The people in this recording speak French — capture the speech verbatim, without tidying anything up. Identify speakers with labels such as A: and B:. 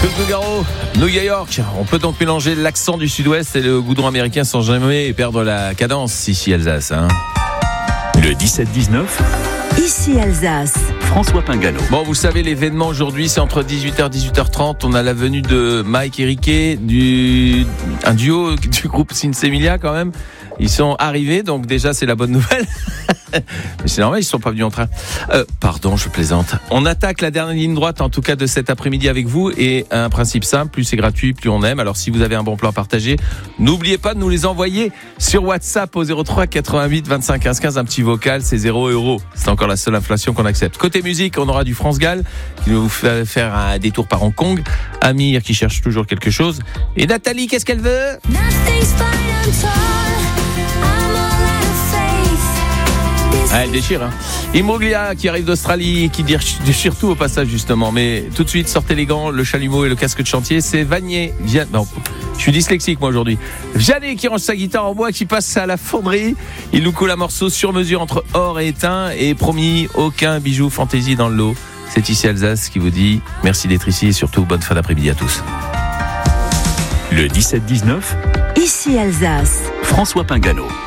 A: Figaro, New York. On peut donc mélanger l'accent du sud-ouest et le goudron américain sans jamais perdre la cadence ici Alsace. Hein.
B: Le dix-sept dix-neuf.
C: Ici Alsace.
B: François Pingano.
A: Bon, vous savez, l'événement aujourd'hui, c'est entre dix-huit heures et dix-huit heures trente. On a la venue de Mike et Riquet, du, un duo du groupe Sinsemilia quand même. Ils sont arrivés, donc déjà c'est la bonne nouvelle. Mais c'est normal, ils ne sont pas venus en train. Euh, pardon, je plaisante. On attaque la dernière ligne droite, en tout cas de cet après-midi avec vous. Et un principe simple, plus c'est gratuit, plus on aime. Alors si vous avez un bon plan à partager, n'oubliez pas de nous les envoyer sur WhatsApp au zéro trois quatre-vingt-huit vingt-cinq quinze quinze. Un petit vocal, c'est zéro euro. C'est encore la seule inflation qu'on accepte. Côté musique, on aura du France Gall qui va vous faire un détour par Hong Kong. Amir qui cherche toujours quelque chose. Et Nathalie, qu'est-ce qu'elle veut? Ah, elle déchire, hein. Imbruglia qui arrive d'Australie, qui déchire tout au passage justement. Mais tout de suite, sortez les gants, le chalumeau et le casque de chantier. C'est Vanier. Via... Non, je suis dyslexique moi aujourd'hui. Vianney qui range sa guitare en bois, qui passe à la fonderie. Il nous coule un morceau sur mesure entre or et étain. Et promis, aucun bijou fantaisie dans le lot. C'est ici Alsace qui vous dit merci d'être ici et surtout bonne fin d'après-midi à tous.
B: Le dix-sept dix-neuf.
C: Ici Alsace.
B: François Pingano.